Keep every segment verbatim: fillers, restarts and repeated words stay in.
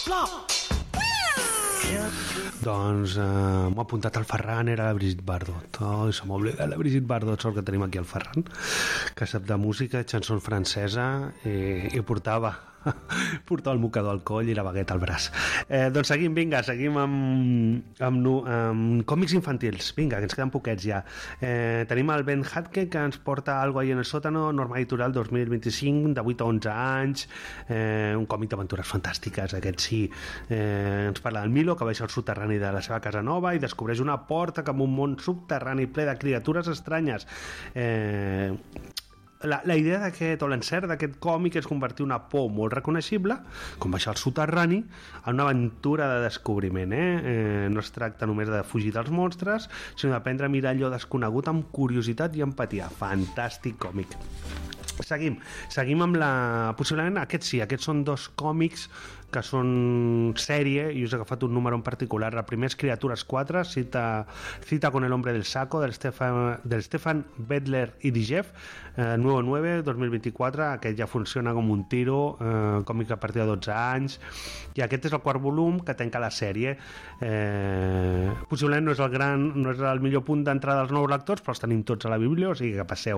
Doncs eh, m'ho ha apuntat el Ferran, era la Brigitte Bardot. Oh, se m'ha oblidat la Brigitte Bardot, sort que tenim aquí el Ferran, que sap de música, chanson francesa, i, i portava portava el mocador al coll i la bagueta al braç. Eh, doncs seguim, vinga, seguim amb, amb, amb còmics infantils. Vinga, que ens queden poquets ja. Eh, tenim el Ben Hatke, que ens porta Algo ahí en el sótano, norma editorial dos mil vint-i-cinc, de vuit a onze anys, eh, un còmic d'aventures fantàstiques, aquest sí. Eh, ens parla del Milo, que baixa al soterrani de la seva casa nova i descobreix una porta cap a un món subterrani ple de criatures estranyes. Eh... La, la idea d'aquest, o l'encert d'aquest còmic és convertir una por molt reconeixible, com baixar al soterrani, en una aventura de descobriment. Eh? Eh, no es tracta només de fugir dels monstres, sinó d'aprendre a mirar allò desconegut amb curiositat i empatia. Fantàstic còmic. Seguim, seguim amb la... Possiblement aquests sí, aquests són dos còmics que són sèrie i us he agafat un número en particular. El primer és Criatures quatre, cita, cita con el hombre del saco, del Stefan, del Stefan Bedler i Dijev, eh, nueve nueve, dos mil vint-i-quatre. Aquest ja funciona com un tiro, eh, còmic a partir de dotze anys, i aquest és el quart volum que tanca la sèrie. Eh, possiblement no és el gran, no és el millor punt d'entrada dels nous lectors, però els tenim tots a la Bíblia, o sigui que passeu.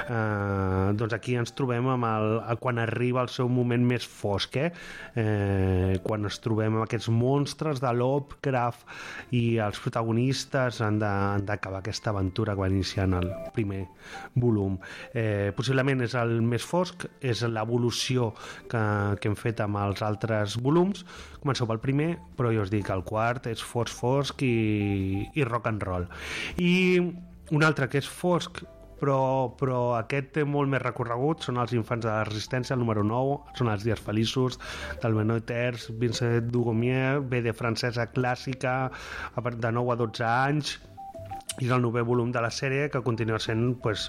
Eh, doncs aquí ens trobem amb el, quan arriba el seu moment més fosc, eh? Eh, quan ens trobem amb aquests monstres de Lovecraft i els protagonistes han d'acabar aquesta aventura que va iniciar en el primer volum. Eh, possiblement és el més fosc, és l'evolució que, que hem fet amb els altres volums. Comenceu pel primer, però jo us dic el quart és fosc fosc i, i rock and roll. I un altre que és fosc però, però aquest té molt més recorregut, són els infants de la resistència, el número nou, són els dies feliços del Benoît Terç, Vincent Dugomier, ve de francesa clàssica de nou a dotze anys, i és el novè volum de la sèrie, que continua sent pues,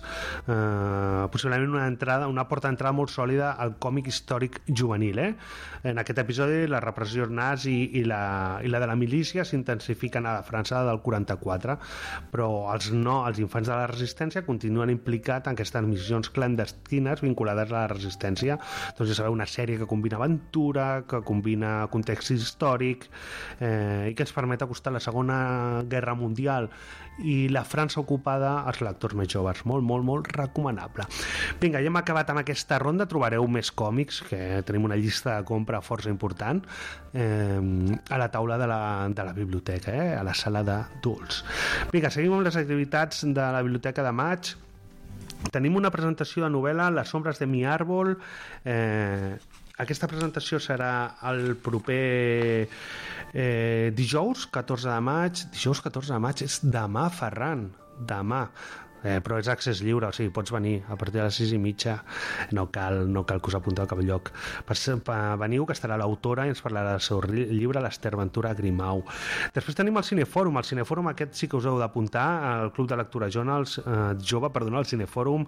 eh, possiblement una entrada, una porta d'entrada molt sòlida al còmic històric juvenil. Eh? En aquest episodi la repressió nazi i la, i la de la milícia s'intensifiquen a la França del quaranta-quatre, però els, no, els infants de la resistència continuen implicats en aquestes missions clandestines vinculades a la resistència. Doncs ja sabeu, una sèrie que combina aventura, que combina context històric, eh, i que ens permet acostar la Segona Guerra Mundial i la França ocupada als lectors més joves. Molt, molt, molt recomanable. Vinga, ja hem acabat amb aquesta ronda. Trobareu més còmics, que tenim una llista de compra força important, eh, a la taula de la, de la biblioteca, eh, a la sala d'adults. Vinga, seguim amb les activitats de la biblioteca de maig. Tenim una presentació de novel·la, Les ombres de mi árbol. Eh, aquesta presentació serà el proper eh, dijous, catorze de maig. Dijous catorze de maig és demà, Ferran, demà. Eh, però és accés lliure, o sigui, pots venir a partir de les sis i mitja, no cal, no cal que us apunteu a cap lloc. Veniu, que estarà l'autora i ens parlarà del seu llibre, l'Ester Ventura Grimau. Després tenim el Cinefòrum. El Cinefòrum aquest sí que us heu d'apuntar al Club de Lectura Jones, eh, jove, perdona, el Cinefòrum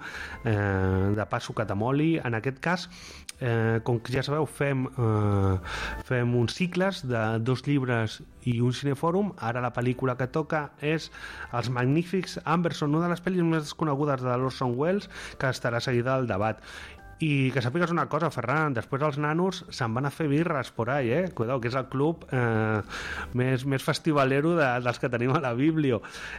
eh, de Passo Catamoli. En aquest cas, eh, com que ja sabeu, fem, eh, fem uns cicles de dos llibres i un cinefòrum. Ara la pel·lícula que toca és Els magnífics Amberson, una de les pel·lis més desconegudes de l'Orson Welles, que estarà seguida del debat. I que sàpigues una cosa, Ferran, després els nanos se'n van a fer birres por ahí, eh? Cuidao, que és el club eh, més, més festivalero de, dels que tenim a la Bíblio.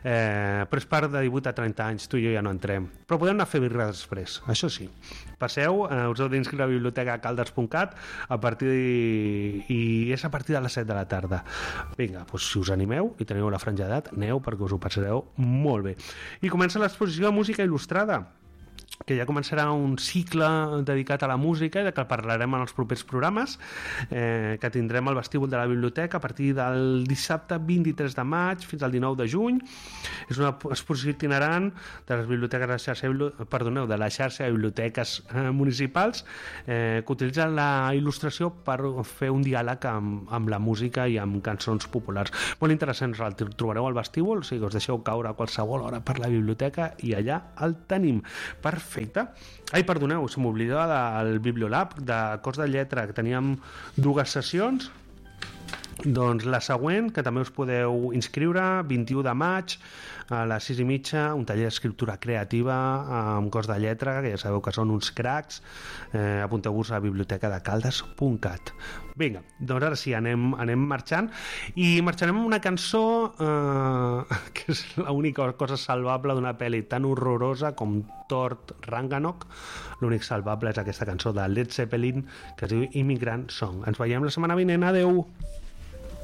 Eh, però és part de divuit a trenta anys, tu i jo ja no entrem. Però podem anar a fer birres després, això sí. Passeu, eh, us heu d'inscriure a la biblioteca caldes punt cat a partir de... i és a partir de les set de la tarda. Vinga, doncs si us animeu i teniu la franja d'edat, aneu perquè us ho passareu molt bé. I comença l'exposició de música il·lustrada, que ja començarà un cicle dedicat a la música i de què parlarem en els propers programes, eh, que tindrem al vestíbul de la biblioteca a partir del dissabte vint-i-tres de maig fins al dinou de juny. És una exposició itinerant de les biblioteques de la xarxa, perdoneu, de la xarxa de biblioteques eh, municipals, eh, que utilitzen la il·lustració per fer un diàleg amb, amb la música i amb cançons populars. Molt interessant, el trobareu al vestíbul, o sigui que us deixeu caure a qualsevol hora per la biblioteca i allà el tenim. Perfecte. Ai, perdoneu, se m'oblidava del Bibliolab, de Cos de Lletra, que teníem dues sessions Doncs la següent, que també us podeu inscriure, vint-i-u de maig, a les sis i mitja, un taller d'escriptura creativa amb cos de lletra, que ja sabeu que són uns cracs. Eh, apunteu-vos a biblioteca de caldes punt cat. Vinga, doncs ara sí, anem, anem marxant, i marxarem amb una cançó eh, que és l'única cosa salvable d'una pel·li tan horrorosa com Thor Ragnarok. L'únic salvable és aquesta cançó de Led Zeppelin que es diu Immigrant Song. Ens veiem la setmana vinent. Adeu!